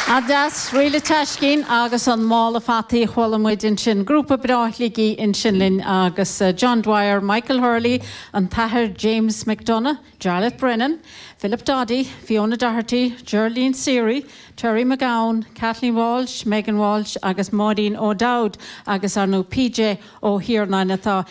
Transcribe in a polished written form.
Adas Rila Tashkin, Agus on Mala Fati, Hualamid in Shin, Groupa Brachligi in Shinlin, Agus John Dwyer, Michael Hurley, and Tahir James McDonough, Jarlath Brennan, Philip Doddy, Fiona Doherty, Geraldine Seary, Terry McGowan, Kathleen Walsh, Megan Walsh, Agus Maudine O'Dowd, Agus Arno PJ O'Hearn Nanatha,